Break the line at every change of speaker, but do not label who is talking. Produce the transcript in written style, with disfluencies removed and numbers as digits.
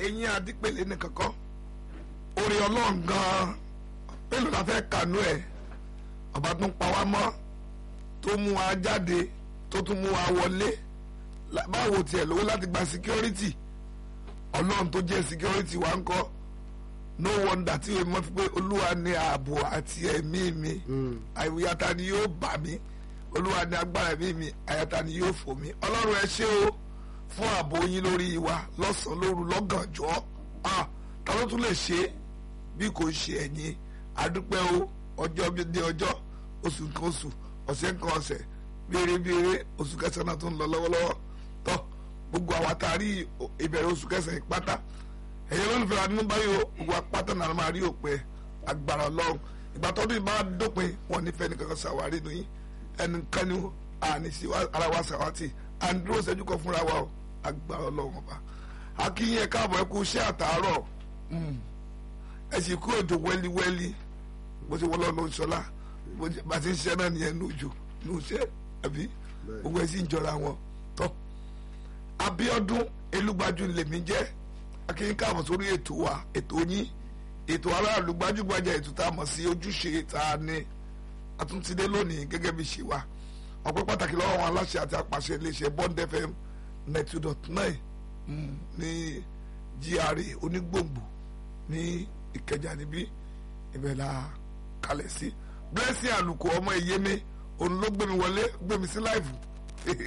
eyín adípèlé nìkan kọ́ orí ọlọ́run gan-an pẹ̀lú la fẹ́ kànú ẹ̀ ọba tó ń pa wá mọ́ tó mú wa jáde tó tún mú wa wọlé báwo tiẹ̀ lówó láti gba security ọlọ́run tó jẹ́ security wa ń kọ́ no wonder tí o mọ̀ fi pé olúwa ní ààbò àti ẹ̀mí mi àyàtà ni yóò bà mí olúwa ní agbára ẹ̀mí mi àyàtà ni yóò fò mí ọlọ́run ẹ ṣé o fún ààbò yín lórí wa lọ́sàn-án lóru lọ́gànjọ́ ta ló tún lè ṣe bí kò ṣe ẹ̀yin àdúpẹ́ o ọjọ́ bí dé ọjọ́ oṣù kan oṣù ọ̀sẹ̀ kan ọ̀sẹ̀ béèrè oṣù kẹsàn-án náà tó ń lọ lọ́wọ́lọ́wọ́ tọ́ gbogbo àwa tá a rí ìbẹ̀rẹ̀ oṣù kẹsàn-án pátá ẹ̀yin olólùfẹ́ wa nínú báyìí o gbogbo apátá náà máa rí òpin agbára ọlọ́run ìgbà tọ́dún ìbá dópin wọn nífẹ̀ẹ́ ní kankan ṣàwárí nù yín ẹnikẹ́ni àní sí ara wa ṣàwátì à ń dúró ṣẹ́jú kan fúnra wa o agbára ọlọ́run ọba akínyìn ẹ káàbọ̀ ẹ kú iṣẹ́ àtàárọ̀ ẹ sì kú òjò wẹ́líwẹ́lí bó ṣe wọlé ọlọ́run ṣọlá bá ti ń ṣiṣẹ́ náà nìyẹn ní òjò ní òṣẹ́ àbí gbogbo ẹ sì ń jọra wọn tọ́ Abíọ́dún Elúgbájú lèmi jẹ́ akínyìn káàbọ̀ sórí ètò wa ètò yín ètò aráàlú gbajúgbajà ètò tá a mọ̀ sí ojúṣe ta ni àtúntìdé lónìí gẹ́gẹ́ bí ṣe wa ọpẹ́ pàtàkì lọ́wọ́ àwọn aláṣẹ àti apàṣẹ iléeṣẹ́ Bond FM 92.9 ní GRA Onígbòǹgbò ní Ìkẹjà níbí ibẹ̀ la kalẹ̀ sí Blessing Àlùkò ọmọ Ìyémé òun ló gbé mi wọlé gbé mi sí láìfù